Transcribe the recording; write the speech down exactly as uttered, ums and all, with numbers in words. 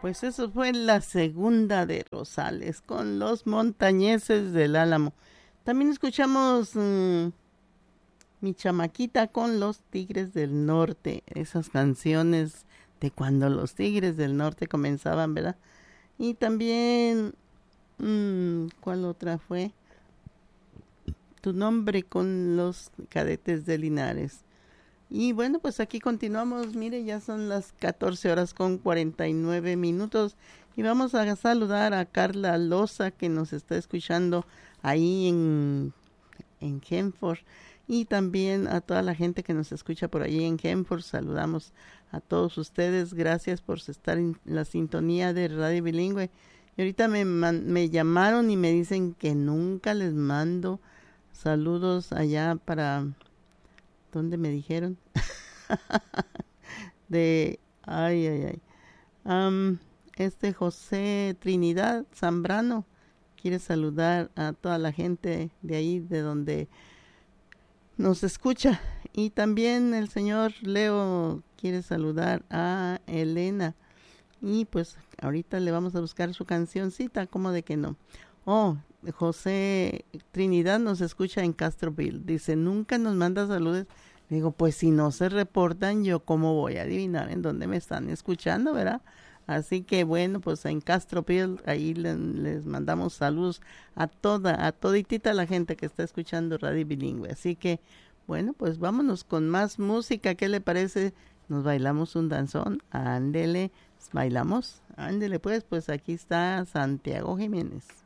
Pues eso fue la segunda de Rosales con los montañeses del Álamo. También escuchamos mmm, Mi chamaquita con los Tigres del Norte. Esas canciones de cuando los Tigres del Norte comenzaban, ¿verdad? Y también, mmm, ¿cuál otra fue? Tu nombre con los Cadetes de Linares. Y bueno, pues aquí continuamos. Mire, ya son las catorce horas con cuarenta y nueve minutos. Y vamos a saludar a Carla Loza, que nos está escuchando ahí en, en Genford. Y también a toda la gente que nos escucha por allí en Genford. Saludamos a todos ustedes. Gracias por estar en la sintonía de Radio Bilingüe. Y ahorita me, man, me llamaron y me dicen que nunca les mando saludos allá para... ¿Dónde me dijeron? de, ay, ay, ay. Um, este José Trinidad Zambrano quiere saludar a toda la gente de ahí, de donde nos escucha. Y también el señor Leo quiere saludar a Elena. Y pues ahorita le vamos a buscar su cancioncita, ¿cómo de que no? Oh, José Trinidad nos escucha en Castroville. Dice, nunca nos manda saludos. Digo, pues si no se reportan, yo cómo voy a adivinar en dónde me están escuchando, ¿verdad? Así que bueno, pues en Castroville, ahí le, les mandamos saludos a toda, a toditita la gente que está escuchando Radio Bilingüe. Así que, bueno, pues vámonos con más música. ¿Qué le parece? Nos bailamos un danzón. Ándele, bailamos. Ándele pues, pues aquí está Santiago Jiménez.